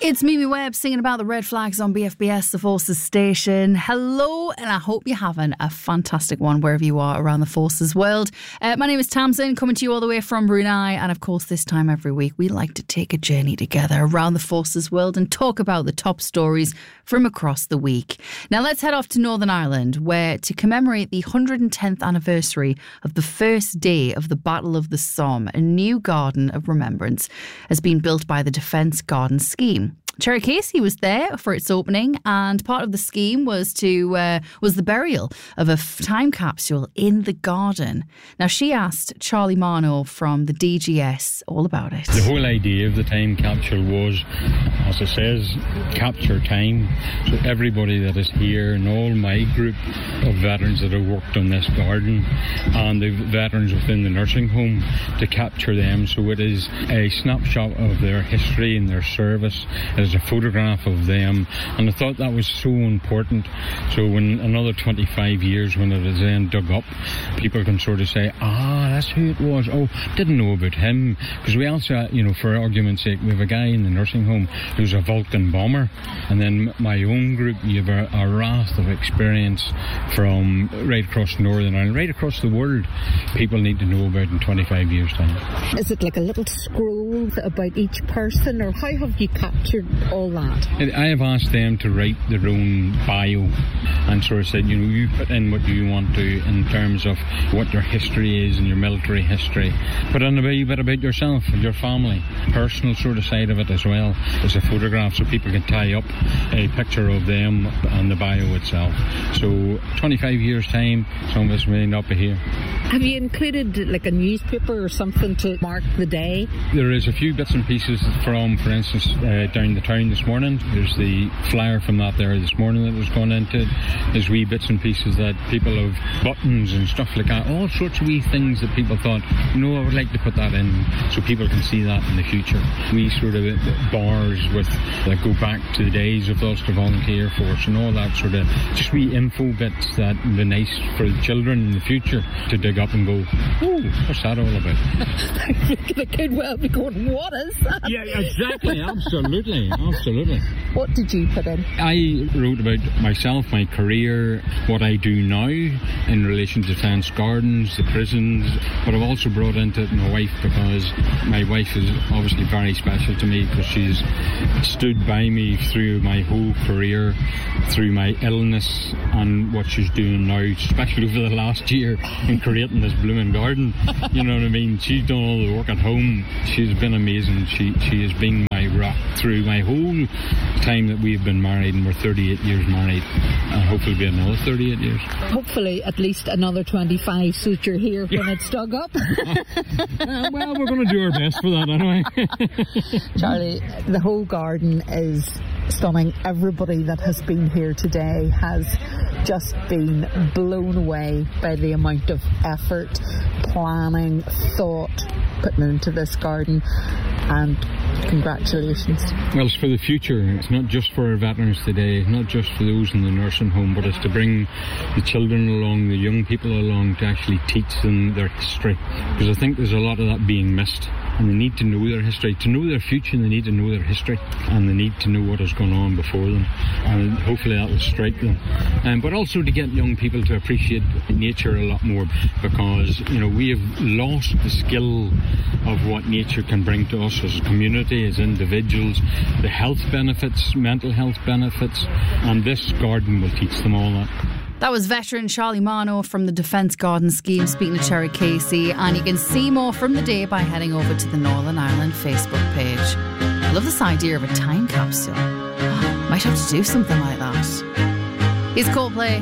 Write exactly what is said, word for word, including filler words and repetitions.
It's Mimi Webb singing about the red flags on B F B S, the Forces station. Hello, and I hope you're having a fantastic one wherever you are around the Forces world. Uh, my name is Tamsin, coming to you all the way from Brunei. And of course, this time every week, we like to take a journey together around the Forces world and talk about the top stories from across the week. Now, let's head off to Northern Ireland, where to commemorate the one hundred tenth anniversary of the first day of the Battle of the Somme, a new garden of remembrance has been built by the Defence Garden Scheme. Cherry Casey was there for its opening, and part of the scheme was to uh, was the burial of a f- time capsule in the garden. Now, she asked Charlie Marno from the D G S all about it. The whole idea of the time capsule was, as it says, capture time. So everybody that is here and all my group of veterans that have worked on this garden and the veterans within the nursing home, to capture them. So it is a snapshot of their history and their service. There's a photograph of them, and I thought that was so important. So when another twenty-five years, when it is then dug up, people can sort of say, ah, that's who it was. Oh, didn't know about him. Because we also, you know, for argument's sake, we have a guy in the nursing home who's a Vulcan bomber, and then my own group, you have a, a raft of experience from right across Northern Ireland, right across the world, people need to know about in twenty-five years' time. Is it like a little scroll about each person, or how have you captured all that? I have asked them to write their own bio and sort of said, you know, you put in what you want to in terms of what your history is and your military history. Put in a wee bit about yourself and your family, personal sort of side of it as well. There's a photograph so people can tie up a picture of them and the bio itself. So twenty-five years time, some of us may not be here. Have you included like a newspaper or something to mark the day? There is a few bits and pieces from, for instance, uh, down the town this morning. There's the flyer from that there this morning that was gone into it. There's wee bits and pieces that people have, buttons and stuff like that, all sorts of wee things that people thought, you know, I would like to put that in so people can see that in the future. We sort of bars with that go back to the days of the Ulster Volunteer Force and all that sort of just wee info bits that would be nice for the children in the future to dig up and go, oh, what's that all about? They could well be going, what is that? Yeah, exactly, absolutely, absolutely. What did you put in? I wrote about myself, my career, what I do now in relation to Defence Gardens, the prisons, but I've also brought into it my wife, because my wife is obviously very special to me because she's stood by me through my whole career, through my illness and what she's doing now, especially over the last year in creating this blooming garden. You know what I mean? She's done all the work at home. She's been amazing. She she has been my rock through my whole time that we've been married, and we're thirty-eight years married, and hopefully be another thirty-eight years. Hopefully at least another twenty-five, so that you're here when it's dug up. uh, well, we're going to do our best for that anyway. Charlie, the whole garden is stunning. Everybody that has been here today has just been blown away by the amount of effort, planning, thought putting into this garden, and congratulations. Well, it's for the future. It's not just for our veterans today, not just for those in the nursing home, but it's to bring the children along, the young people along, to actually teach them their history, because I think there's a lot of that being missed. And they need to know their history. To know their future, they need to know their history. And they need to know what has gone on before them. And hopefully that will strike them. Um, but also to get young people to appreciate nature a lot more, because, you know, we have lost the skill of what nature can bring to us as a community, as individuals, the health benefits, mental health benefits, and this garden will teach them all that. That was veteran Charlie Marno from the Defence Garden Scheme speaking to Cherry Casey, and you can see more from the day by heading over to the Northern Ireland Facebook page. I love this idea of a time capsule. Might have to do something like that. Here's Coldplay